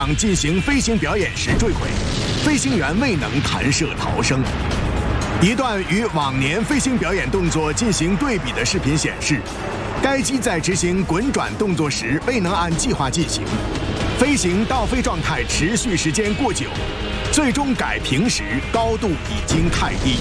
进行飞行表演时坠毁，飞行员未能弹射逃生。一段与往年飞行表演动作进行对比的视频显示，该机在执行滚转动作时未能按计划进行，飞行倒飞状态持续时间过久，最终改平时高度已经太低。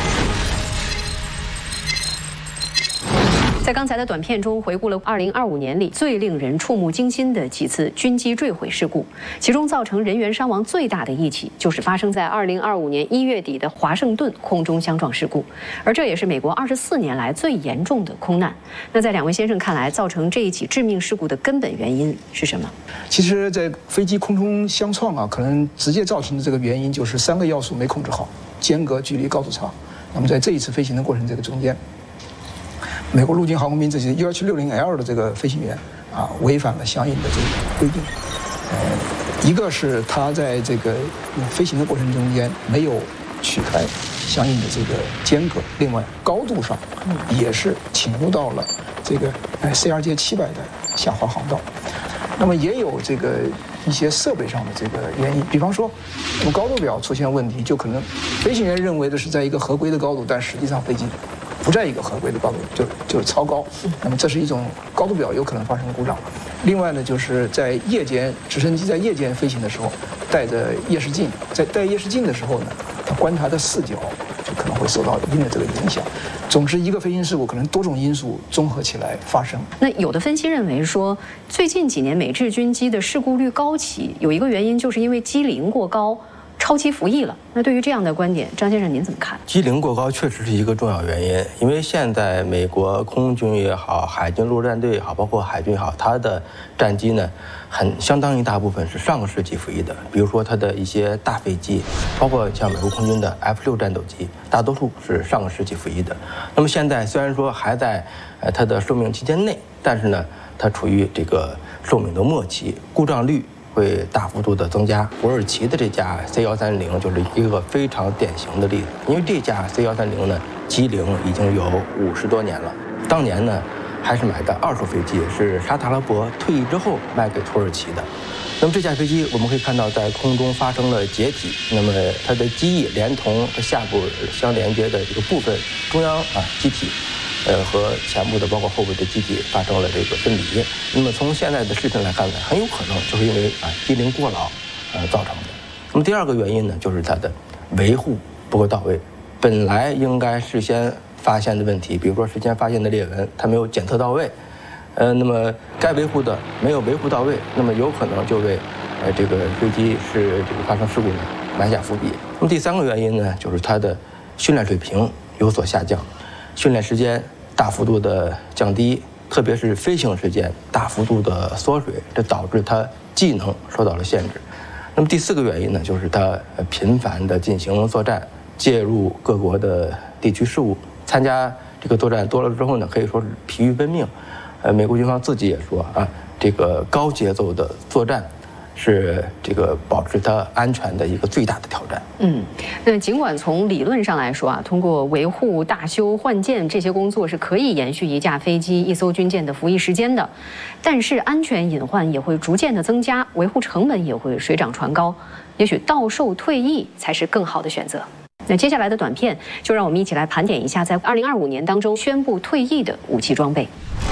在刚才的短片中，回顾了2025年里最令人触目惊心的几次军机坠毁事故，其中造成人员伤亡最大的一起，就是发生在2025年1月底的华盛顿空中相撞事故，而这也是美国24年来最严重的空难。那在两位先生看来，造成这一起致命事故的根本原因是什么？ 其实，在飞机空中相撞可能直接造成的这个原因就是3个要素没控制好：间隔、距离、高度差。那么在这一次飞行的过程这个中间，美国陆军航空兵这些1760L 的这个飞行员违反了相应的这个规定。一个是他在这个飞行的过程中间没有取开相应的这个间隔，另外高度上也是侵入到了这个CRJ 700的下滑航道。那么也有这个一些设备上的这个原因，比方说，我们高度表出现问题，就可能飞行员认为的是在一个合规的高度，但实际上飞机不在一个合规的高度，就是超高。那么这是一种高度表有可能发生故障。另外呢，就是在夜间直升机在夜间飞行的时候，带着夜视镜，在带夜视镜的时候呢，它观察的视角就可能会受到一定的这个影响。总之，一个飞行事故可能多种因素综合起来发生。 那有的分析认为说，最近几年美制军机的事故率高企，有一个原因就是因为机龄过高，超期服役了。那对于这样的观点，张先生您怎么看？ 机龄过高确实是一个重要原因，因为现在美国空军也好，海军陆战队也好，包括海军也好，它的战机呢，相当一大部分是上个世纪服役的。比如说它的一些大飞机，包括像美国空军的 F6战斗机，大多数是上个世纪服役的。那么现在虽然说还在它的寿命期间内，但是呢，它处于这个寿命的末期，故障率会大幅度的增加。土耳其的这架 C130就是一个非常典型的例子，因为这架 C130呢，机龄已经有50多年了。当年呢，还是买的二手飞机，是沙特阿拉伯退役之后卖给土耳其的。那么这架飞机我们可以看到，在空中发生了解体，那么它的机翼连同下部相连接的这个部分中央机体。和前部的包括后部的机体发生了这个分离。那么从现在的视频来看呢，很有可能就是因为机龄过老造成的。那么第二个原因呢，就是它的维护不够到位。本来应该事先发现的问题，比如说事先发现的裂纹，它没有检测到位，那么该维护的没有维护到位，那么有可能就为这个飞机是这个发生事故呢埋下伏笔。那么第三个原因呢，就是它的训练水平有所下降，训练时间大幅度的降低，特别是飞行时间大幅度的缩水，这导致它技能受到了限制。那么第四个原因呢，就是它频繁的进行作战，介入各国的地区事务，参加这个作战多了之后呢，可以说是疲于奔命。美国军方自己也说这个高节奏的作战是这个保持它安全的一个最大的挑战。 那尽管从理论上来说通过维护、大修、换件这些工作是可以延续一架飞机、一艘军舰的服役时间的，但是安全隐患也会逐渐的增加，维护成本也会水涨船高，也许到售退役才是更好的选择。那接下来的短片就让我们一起来盘点一下在2025年当中宣布退役的武器装备。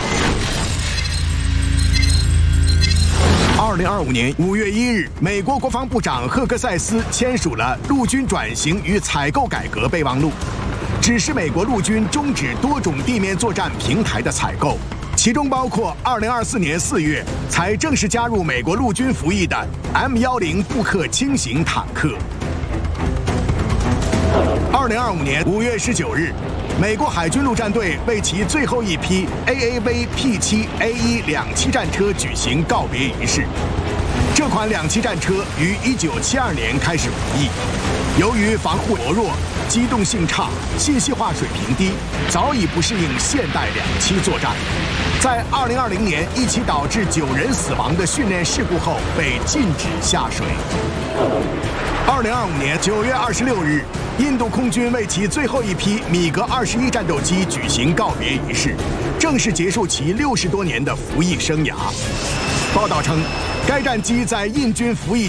2025年5月1日，美国国防部长赫克塞斯签署了陆军转型与采购改革备忘录，指示美国陆军终止多种地面作战平台的采购，其中包括2024年4月才正式加入美国陆军服役的 M10布克轻型坦克。2025年5月19日，美国海军陆战队为其最后一批 AAV P7A1 两栖战车举行告别仪式。这款两栖战车于1972年开始服役，由于防护薄弱、机动性差、信息化水平低，早已不适应现代两栖作战。在2020年一起导致9人死亡的训练事故后，被禁止下水。2025年9月26日，印度空军为其最后一批米格21战斗机举行告别仪式，正式结束其60多年的服役生涯。报道称，该战机在印军服役